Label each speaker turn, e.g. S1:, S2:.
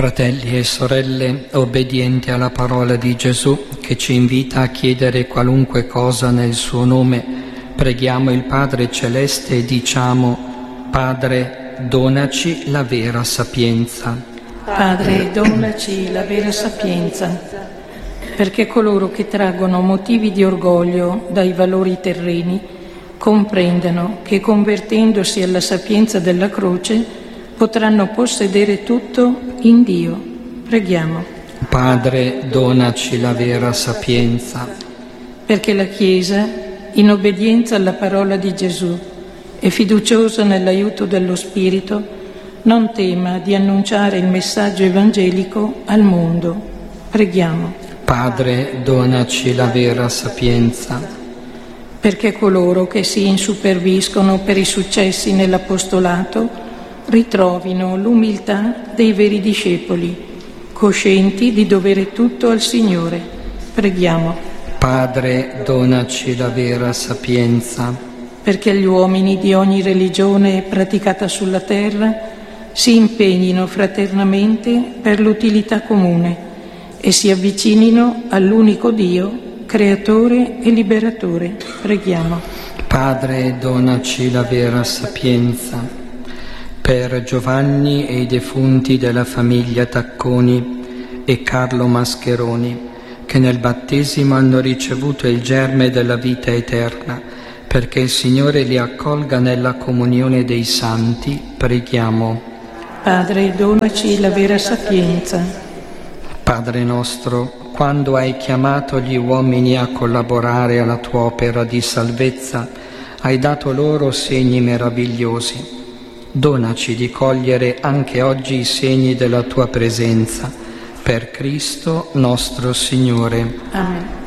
S1: Fratelli e sorelle, obbedienti alla parola di Gesù che ci invita a chiedere qualunque cosa nel suo nome, preghiamo il Padre Celeste e diciamo: Padre, donaci la vera sapienza.
S2: Padre, donaci la vera sapienza, perché coloro che traggono motivi di orgoglio dai valori terreni comprendano che convertendosi alla sapienza della croce potranno possedere tutto in Dio. Preghiamo.
S1: Padre, donaci la vera sapienza.
S2: Perché la Chiesa, in obbedienza alla parola di Gesù e fiduciosa nell'aiuto dello Spirito, non tema di annunciare il messaggio evangelico al mondo. Preghiamo.
S1: Padre, donaci la vera sapienza.
S2: Perché coloro che si insuperviscono per i successi nell'apostolato ritrovino l'umiltà dei veri discepoli, coscienti di dovere tutto al Signore. Preghiamo.
S1: Padre, donaci la vera sapienza.
S2: Perché gli uomini di ogni religione praticata sulla terra si impegnino fraternamente per l'utilità comune e si avvicinino all'unico Dio, Creatore e Liberatore. Preghiamo.
S1: Padre, donaci la vera sapienza. Per Giovanni e i defunti della famiglia Tacconi e Carlo Mascheroni, che nel battesimo hanno ricevuto il germe della vita eterna, perché il Signore li accolga nella comunione dei santi, preghiamo.
S2: Padre, donaci la vera sapienza.
S1: Padre nostro, quando hai chiamato gli uomini a collaborare alla tua opera di salvezza, hai dato loro segni meravigliosi. Donaci di cogliere anche oggi i segni della tua presenza. Per Cristo nostro Signore.
S2: Amen.